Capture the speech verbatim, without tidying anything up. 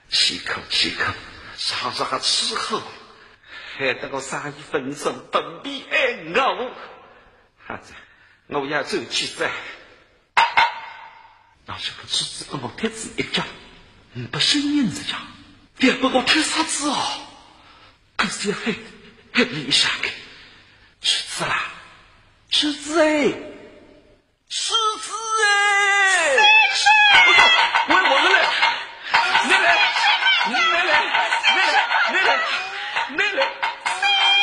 七口七口，上上个吃后，害得我生意分身分别爱我。孩子，我要走起噻。那这个侄子跟我贴子一讲，你不声音子讲，别把我贴啥子哦？可是还还没下去，侄子啦，侄子哎。